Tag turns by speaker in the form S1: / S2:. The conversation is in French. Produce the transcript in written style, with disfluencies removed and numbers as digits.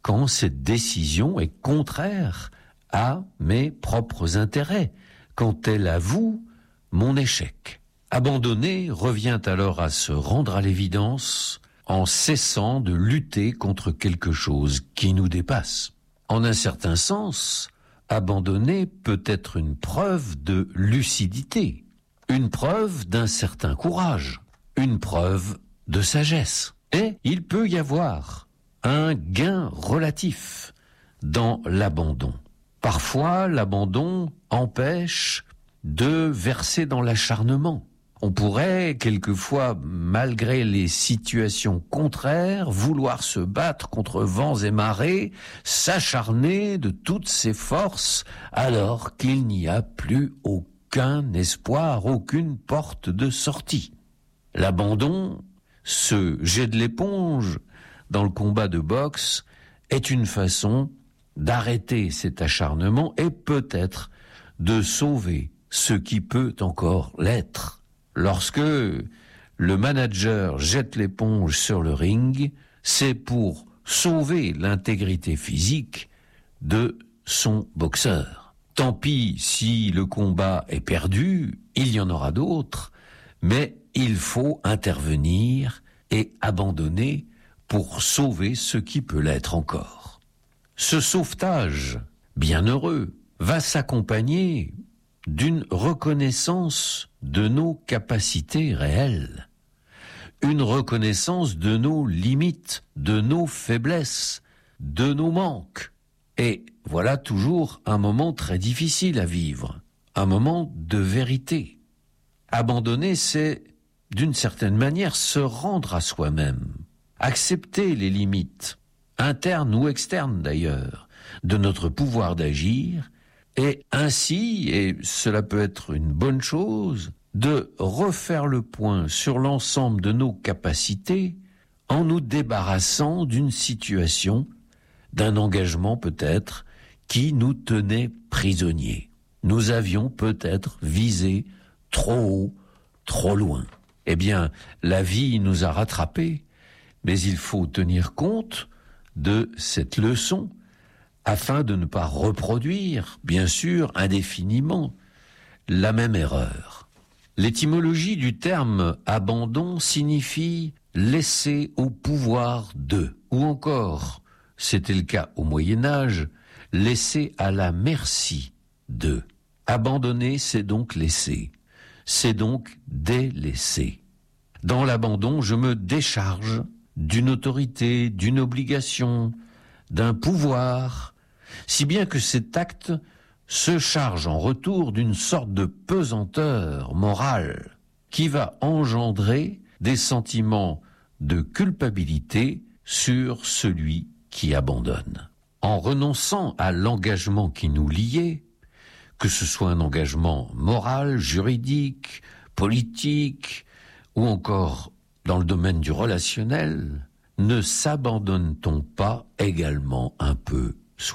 S1: quand cette décision est contraire à mes propres intérêts, quand elle avoue mon échec. Abandonner revient alors à se rendre à l'évidence en cessant de lutter contre quelque chose qui nous dépasse. En un certain sens, abandonner peut être une preuve de lucidité, une preuve d'un certain courage, une preuve de sagesse. Et il peut y avoir un gain relatif dans l'abandon. Parfois, l'abandon empêche de verser dans l'acharnement. On pourrait, quelquefois, malgré les situations contraires, vouloir se battre contre vents et marées, s'acharner de toutes ses forces, alors qu'il n'y a plus aucun espoir, aucune porte de sortie. L'abandon, ce jet de l'éponge dans le combat de boxe, est une façon d'arrêter cet acharnement et peut-être de sauver ce qui peut encore l'être. Lorsque le manager jette l'éponge sur le ring, c'est pour sauver l'intégrité physique de son boxeur. Tant pis si le combat est perdu, il y en aura d'autres, mais il faut intervenir et abandonner pour sauver ce qui peut l'être encore. Ce sauvetage bienheureux va s'accompagner d'une reconnaissance de nos capacités réelles, une reconnaissance de nos limites, de nos faiblesses, de nos manques. Et voilà toujours un moment très difficile à vivre, un moment de vérité. Abandonner, c'est, d'une certaine manière, se rendre à soi-même, accepter les limites, internes ou externes d'ailleurs, de notre pouvoir d'agir, et ainsi, et cela peut être une bonne chose, de refaire le point sur l'ensemble de nos capacités en nous débarrassant d'une situation, d'un engagement peut-être, qui nous tenait prisonniers. Nous avions peut-être visé trop haut, trop loin. Eh bien, la vie nous a rattrapés, mais il faut tenir compte de cette leçon afin de ne pas reproduire, bien sûr, indéfiniment, la même erreur. L'étymologie du terme « abandon » signifie « laisser au pouvoir de », ou encore, c'était le cas au Moyen-Âge, « laisser à la merci de ». Abandonner, c'est donc laisser, c'est donc délaisser. Dans l'abandon, je me décharge d'une autorité, d'une obligation, d'un pouvoir, si bien que cet acte se charge en retour d'une sorte de pesanteur morale qui va engendrer des sentiments de culpabilité sur celui qui abandonne. En renonçant à l'engagement qui nous liait, que ce soit un engagement moral, juridique, politique ou encore dans le domaine du relationnel, ne s'abandonne-t-on pas également un peu soi-même ?